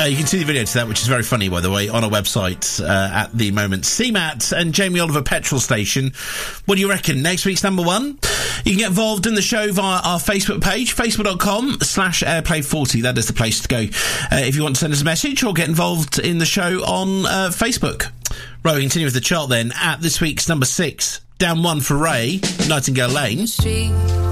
You can see the video to that, which is very funny, by the way, on our website at the moment. CMAT and Jamie Oliver Petrol Station. What do you reckon? Next week's number one? You can get involved in the show via our Facebook page, facebook.com/airplay40. That is the place to go if you want to send us a message or get involved in the show on Facebook. Right, we continue with the chart then at this week's number 6. Down 1 for Ray, Nightingale Lane.